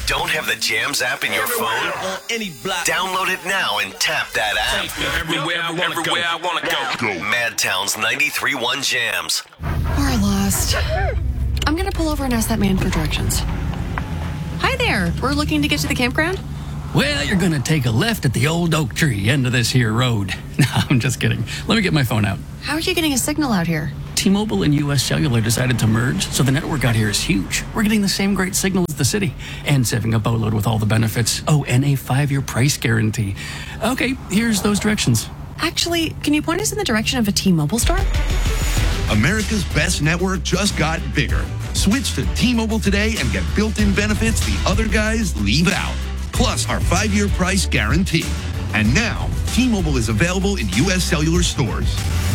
Don't have the Jams app in your phone? Download it now and tap that app. Everywhere I want to go. Madtown's 93.1 Jams. We're lost. I'm going to pull over and ask that man for directions. Hi there. We're looking to get to the campground. Well, you're going to take a left at the old oak tree end of this here road. No, I'm just kidding. Let me get my phone out. How are you getting a signal out here? T-Mobile and U.S. Cellular decided to merge, so the network out here is huge. We're getting the same great signal as the city and saving a boatload with all the benefits. Oh, and a 5-year price guarantee. Okay, here's those directions. Actually, can you point us in the direction of a T-Mobile store? America's best network just got bigger. Switch to T-Mobile today and get built-in benefits the other guys leave out. Plus our 5-year price guarantee. And now, T-Mobile is available in U.S. Cellular stores.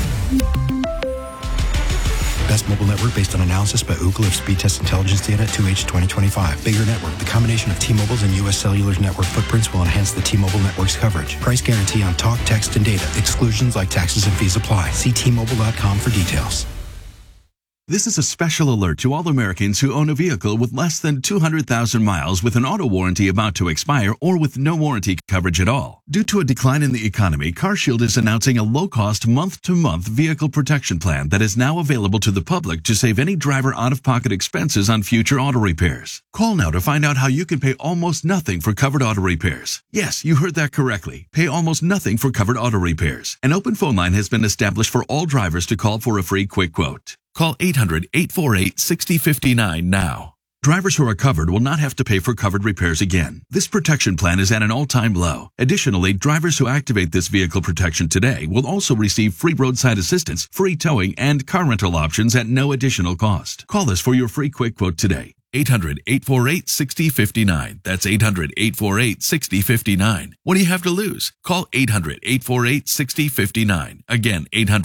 Best mobile network based on analysis by Ookla of speed test intelligence data 2H 2025. Bigger network. The combination of T-Mobile's and U.S. Cellular's network footprints will enhance the T-Mobile network's coverage. Price guarantee on talk, text, and data. Exclusions like taxes and fees apply. See T-Mobile.com for details. This is a special alert to all Americans who own a vehicle with less than 200,000 miles with an auto warranty about to expire or with no warranty coverage at all. Due to a decline in the economy, CarShield is announcing a low-cost month-to-month vehicle protection plan that is now available to the public to save any driver out-of-pocket expenses on future auto repairs. Call now to find out how you can pay almost nothing for covered auto repairs. Yes, you heard that correctly. Pay almost nothing for covered auto repairs. An open phone line has been established for all drivers to call for a free quick quote. Call 800-848-6059 now. Drivers who are covered will not have to pay for covered repairs again. This protection plan is at an all-time low. Additionally, drivers who activate this vehicle protection today will also receive free roadside assistance, free towing, and car rental options at no additional cost. Call us for your free quick quote today. 800-848-6059. That's 800-848-6059. What do you have to lose? Call 800-848-6059. Again,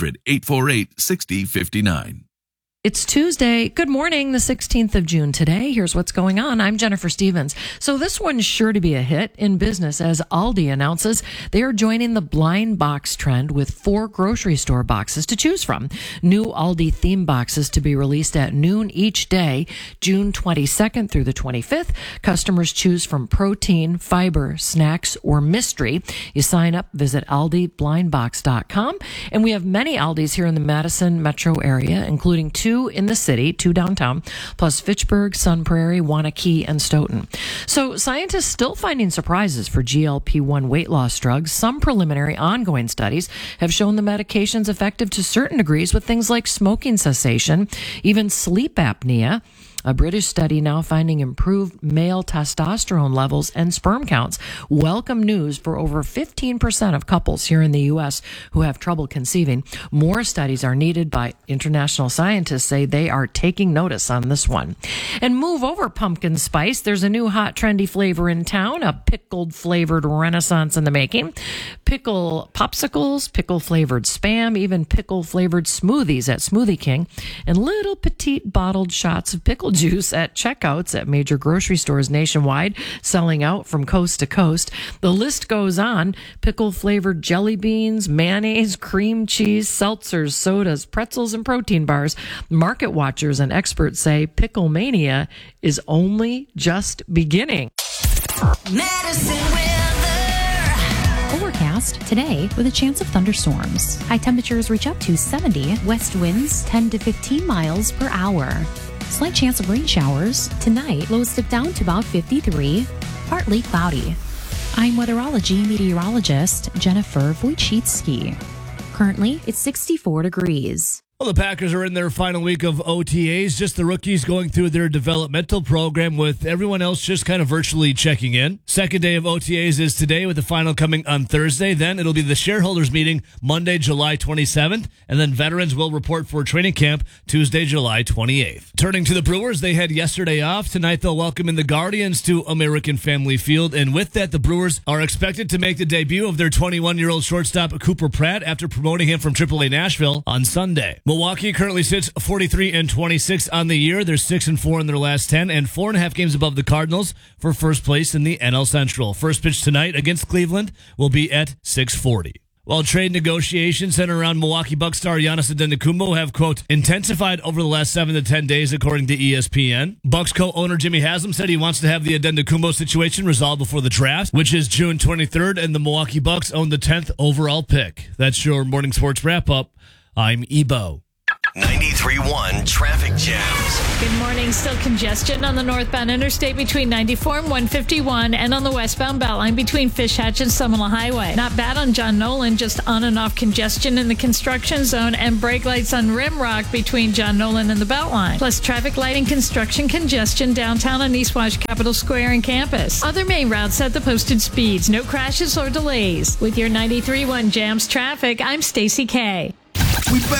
800-848-6059. It's Tuesday. Good morning, the 16th of June today. Here's what's going on. I'm Jennifer Stevens. So this one's sure to be a hit in business as Aldi announces they are joining the blind box trend with 4 grocery store boxes to choose from. New Aldi theme boxes to be released at noon each day, June 22nd through the 25th. Customers choose from protein, fiber, snacks, or mystery. You sign up, visit AldiBlindBox.com. And we have many Aldis here in the Madison metro area, including 2 in the city, 2 downtown, plus Fitchburg, Sun Prairie, Wanakee, and Stoughton. So scientists still finding surprises for GLP-1 weight loss drugs. Some preliminary ongoing studies have shown the medication's effective to certain degrees with things like smoking cessation, even sleep apnea. A British study now finding improved male testosterone levels and sperm counts. Welcome news for over 15% of couples here in the U.S. who have trouble conceiving. More studies are needed, by international scientists say they are taking notice on this one. And move over pumpkin spice. There's a new hot trendy flavor in town, a pickled flavored renaissance in the making. Pickle popsicles, pickle flavored Spam, even pickle flavored smoothies at Smoothie King, and little petite bottled shots of pickle juice at checkouts at major grocery stores nationwide, selling out from coast to coast. The list goes on. Pickle flavored jelly beans, mayonnaise, cream cheese, seltzers, sodas, pretzels, and protein bars. Market watchers and experts say pickle mania is only just beginning. Madison weather. Overcast today with a chance of thunderstorms. High temperatures reach up to 70. West winds 10 to 15 miles per hour. Slight chance of rain showers. Tonight, lows dip down to about 53. Partly cloudy. I'm weatherology meteorologist Jennifer Wojcicki. Currently, it's 64 degrees. Well, the Packers are in their final week of OTAs, just the rookies going through their developmental program with everyone else just kind of virtually checking in. Second day of OTAs is today with the final coming on Thursday. Then it'll be the shareholders meeting Monday, July 27th. And then veterans will report for training camp Tuesday, July 28th. Turning to the Brewers, they had yesterday off. Tonight they'll welcome in the Guardians to American Family Field. And with that, the Brewers are expected to make the debut of their 21-year-old shortstop Cooper Pratt after promoting him from AAA Nashville on Sunday. Milwaukee currently sits 43-26 on the year. They're 6-4 in their last 10 and 4.5 games above the Cardinals for first place in the NL Central. First pitch tonight against Cleveland will be at 6:40. While trade negotiations centered around Milwaukee Bucks star Giannis Antetokounmpo have, quote, intensified over the last 7 to 10 days, according to ESPN. Bucks co-owner Jimmy Haslam said he wants to have the Antetokounmpo situation resolved before the draft, which is June 23rd, and the Milwaukee Bucks own the 10th overall pick. That's your morning sports wrap-up. I'm Ebo. 93.1 traffic jams. Good morning. Still congestion on the northbound interstate between 94 and 151 and on the westbound Beltline between Fish Hatch and Seminole Highway. Not bad on John Nolan, just on and off congestion in the construction zone and brake lights on Rimrock between John Nolan and the Beltline. Plus traffic lighting construction congestion downtown on East Wash Capitol Square and campus. Other main routes at the posted speeds. No crashes or delays. With your 93.1 Jams traffic, I'm Stacy K.